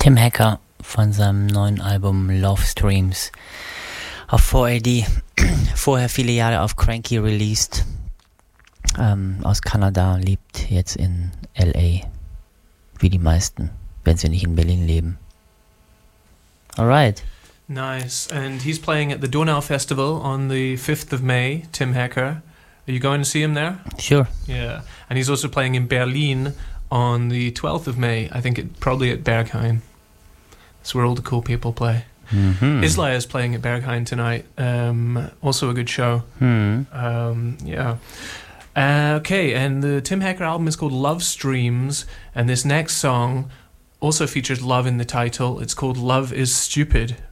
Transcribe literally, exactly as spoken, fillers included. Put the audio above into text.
Tim Hacker von seinem neuen Album Love Streams auf four A D. Vorher viele Jahre auf Cranky released. Ähm, aus Kanada, lebt jetzt in L A. Wie die meisten, wenn sie nicht in Berlin leben. Alright. Nice. And he's playing at the Donau Festival on the fifth of May, Tim Hacker. Are you going to see him there? Sure. Yeah. And he's also playing in Berlin on the twelfth of May, I think it, probably at Berghain. That's where all the cool people play. Mm-hmm. Isla is playing at Berghain tonight. Um, also a good show. Mm. Um, yeah. Uh, okay, and the Tim Hacker album is called Love Streams, and this next song also features love in the title. It's called Love is Stupid.